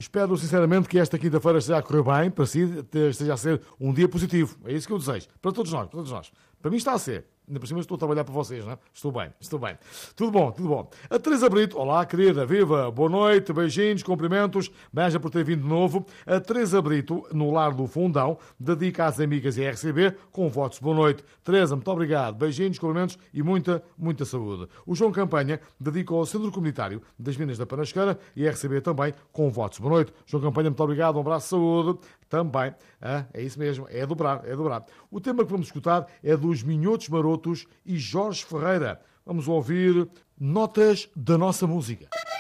Espero sinceramente que esta quinta-feira esteja a correr bem, para si esteja a ser um dia positivo. É isso que eu desejo. Para todos nós, para todos nós. Para mim está a ser. Ainda por cima estou a trabalhar para vocês, não é? Estou bem, estou bem. Tudo bom, tudo bom. A Teresa Brito, olá querida, viva, boa noite, beijinhos, cumprimentos, beijo por ter vindo de novo. A Teresa Brito, no Lar do Fundão, dedica às amigas e à RCB com votos de boa noite. Teresa, muito obrigado, beijinhos, cumprimentos e muita, muita saúde. O João Campanha dedica ao Centro Comunitário das Minas da Panasqueira e a RCB também com votos de boa noite. João Campanha, muito obrigado, um abraço de saúde. Também, é isso mesmo, é dobrar, é dobrar. O tema que vamos escutar é dos Minhotos Marotos e Jorge Ferreira. Vamos ouvir Notas da Nossa Música.